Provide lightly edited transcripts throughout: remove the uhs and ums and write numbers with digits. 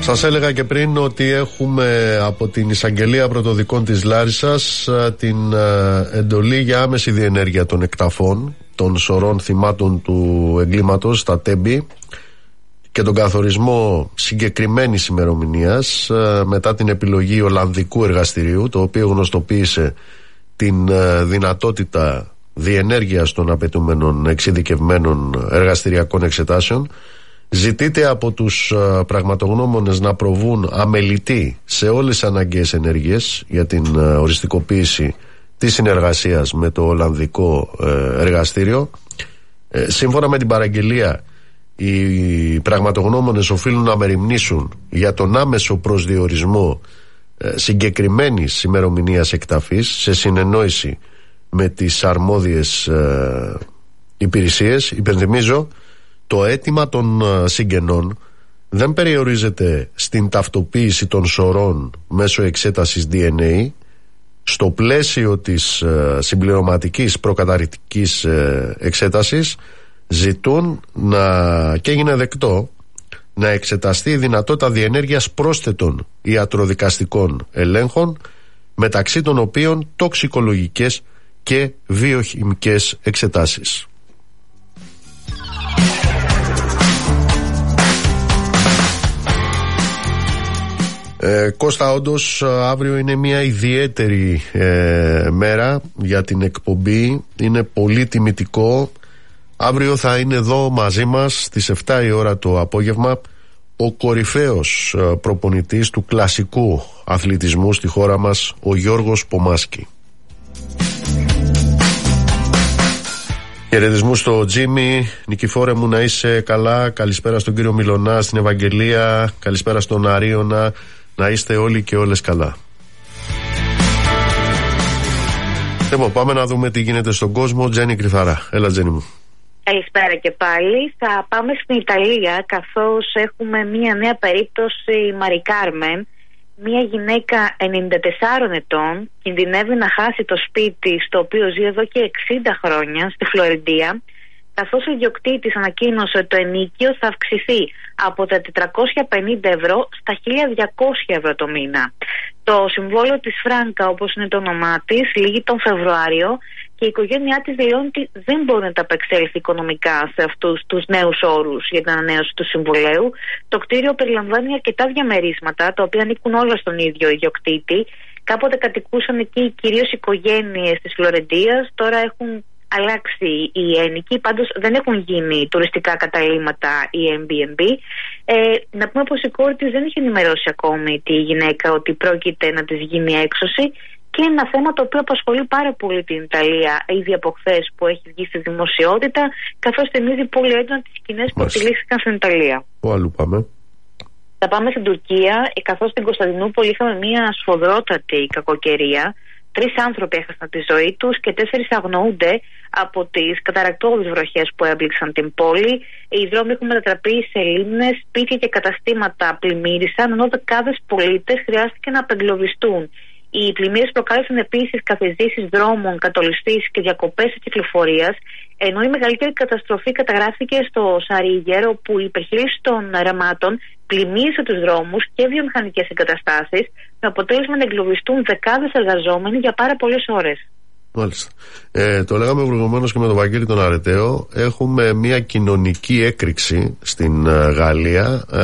Σας έλεγα και πριν ότι έχουμε από την Εισαγγελία Πρωτοδικών της Λάρισσας την εντολή για άμεση διενέργεια των εκταφών των σωρών θυμάτων του εγκλήματος στα Τέμπη και τον καθορισμό συγκεκριμένης ημερομηνίας μετά την επιλογή Ολλανδικού εργαστηρίου, το οποίο γνωστοποίησε την δυνατότητα διενέργειας των απαιτούμενων εξειδικευμένων εργαστηριακών εξετάσεων. Ζητείται από τους πραγματογνώμονες να προβούν αμελητή σε όλες τις αναγκαίες ενέργειες για την οριστικοποίηση της συνεργασίας με το Ολλανδικό εργαστήριο. Σύμφωνα με την παραγγελία, οι πραγματογνώμονες οφείλουν να μεριμνήσουν για τον άμεσο προσδιορισμό συγκεκριμένης ημερομηνίας εκταφής σε συνεννόηση με τις αρμόδιες υπηρεσίες. Υπενθυμίζω, το αίτημα των συγγενών δεν περιορίζεται στην ταυτοποίηση των σωρών μέσω εξέτασης DNA. Στο πλαίσιο της συμπληρωματικής προκαταρκτικής εξέτασης ζητούν και έγινε δεκτό να εξεταστεί η δυνατότητα διενέργειας πρόσθετων ιατροδικαστικών ελέγχων, μεταξύ των οποίων τοξικολογικές και βιοχημικές εξετάσεις. Κώστα, όντως αύριο είναι μια ιδιαίτερη μέρα για την εκπομπή. Είναι πολύ τιμητικό. Αύριο θα είναι εδώ μαζί μας στις 7 η ώρα το απόγευμα ο κορυφαίος προπονητής του κλασικού αθλητισμού στη χώρα μας, ο Γιώργος Πομάσκι. Χαιρετισμούς στο Τζίμι. Νικηφόρε μου, να είσαι καλά. Καλησπέρα στον κύριο Μιλωνά, στην Ευαγγελία. Καλησπέρα στον Αρίωνα. Να είστε όλοι και όλες καλά. Λοιπόν, πάμε να δούμε τι γίνεται στον κόσμο. Τζένι Κρυθαρά. Έλα, Τζένι μου. Καλησπέρα και πάλι. Θα πάμε στην Ιταλία, καθώς έχουμε μια νέα περίπτωση. Μαρι Κάρμεν, μια γυναίκα 94 ετών, κινδυνεύει να χάσει το σπίτι στο οποίο ζει εδώ και 60 χρόνια στη Φλωρεντία, καθώς ο ιδιοκτήτης ανακοίνωσε ότι το ενοίκιο θα αυξηθεί από τα 450 ευρώ στα 1.200 ευρώ το μήνα. Το συμβόλαιο της Φράνκα, όπως είναι το όνομά της, λύγει τον Φεβρουάριο και η οικογένειά της δηλώνει ότι δεν μπορεί να τα απεξέλθει οικονομικά σε αυτούς τους νέους όρους για την ανανέωση του συμβολέου. Το κτίριο περιλαμβάνει αρκετά διαμερίσματα, τα οποία ανήκουν όλα στον ίδιο ιδιοκτήτη. Κάποτε κατοικούσαν εκεί κυρίως οικογένειες της Φλωρεντίας, τώρα έχουν αλλάξει οι ένοικοι, πάντως δεν έχουν γίνει τουριστικά καταλύματα ή Airbnb. Να πούμε πως η κόρη της δεν έχει ενημερώσει ακόμη τη γυναίκα ότι πρόκειται να της γίνει έξωση, και ένα θέμα το οποίο απασχολεί πάρα πολύ την Ιταλία ήδη από χθες που έχει βγει στη δημοσιότητα, καθώς θυμίζει πολύ έντονα τις σκηνές που επιλήφθηκαν στην Ιταλία. Πού αλλού πάμε? Θα πάμε στην Τουρκία, καθώς στην Κωνσταντινούπολη είχαμε μια σφοδρότατη κακοκαιρία. 3 άνθρωποι έχασαν τη ζωή τους και 4 αγνοούνται από τις καταρρακτώδεις βροχές που έμπληξαν την πόλη. Οι δρόμοι έχουν μετατραπεί σε λίμνες, σπίτια και καταστήματα πλημμύρισαν, ενώ δεκάδες πολίτες χρειάστηκε να απεγκλωβιστούν. Οι πλημμύρες προκάλεσαν επίσης καθυζήσεις δρόμων, κατολιστήσεις και διακοπές της κυκλοφορίας, ενώ η μεγαλύτερη καταστροφή καταγράφηκε στο Σαρίγερ, όπου η υπερχείληση των ραμάτων πλημμύρισε τους δρόμους και βιομηχανικές εγκαταστάσεις, με αποτέλεσμα να εγκλωβιστούν δεκάδες εργαζόμενοι για πάρα πολλές ώρες. Μάλιστα. Το λέγαμε προηγουμένως και με τον Βαγγέλη τον Αρεταίο. Έχουμε μια κοινωνική έκρηξη στην Γαλλία.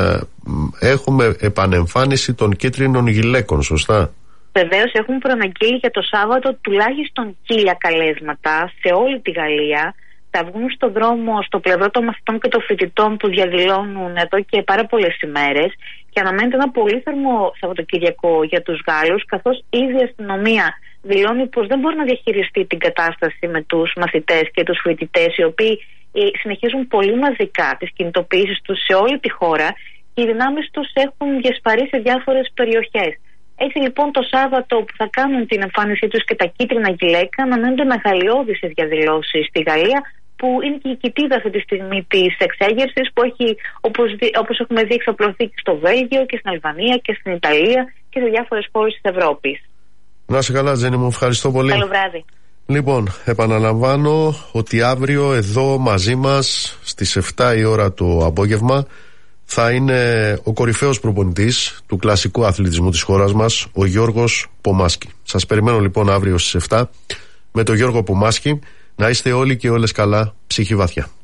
Έχουμε επανεμφάνιση των κίτρινων γυλαίκων, σωστά? Βεβαίως, έχουν προαναγγείλει για το Σάββατο τουλάχιστον 1.000 καλέσματα σε όλη τη Γαλλία. Θα βγουν στον δρόμο στο πλευρό των μαθητών και των φοιτητών που διαδηλώνουν εδώ και πάρα πολλές ημέρες, και αναμένεται ένα πολύ θερμό Σαββατοκύριακο για τους Γάλλους, καθώς ήδη η αστυνομία δηλώνει πως δεν μπορεί να διαχειριστεί την κατάσταση με τους μαθητές και τους φοιτητές, οι οποίοι συνεχίζουν πολύ μαζικά τις κινητοποιήσεις τους σε όλη τη χώρα και οι δυνάμεις τους έχουν διασπαρεί σε διάφορες περιοχές. Έτσι λοιπόν το Σάββατο που θα κάνουν την εμφάνισή τους και τα κίτρινα γυλαίκα αναμένονται μεγαλειώδεις διαδηλώσεις στη Γαλλία, που είναι και η κοιτίδα αυτή τη στιγμή της εξέγερσης που έχει, όπως έχουμε δει, εξαπλωθεί και στο Βέλγιο και στην Αλβανία και στην Ιταλία και σε διάφορες χώρες της Ευρώπης. Να είσαι καλά, Τζένι μου, ευχαριστώ πολύ. Καλό βράδυ. Λοιπόν, επαναλαμβάνω ότι αύριο εδώ μαζί μας στις 7 η ώρα το απόγευμα θα είναι ο κορυφαίος προπονητής του κλασικού αθλητισμού της χώρας μας, ο Γιώργος Πομάσκι. Σας περιμένω λοιπόν αύριο στις 7 με τον Γιώργο Πομάσκι. Να είστε όλοι και όλες καλά, ψυχή βαθιά.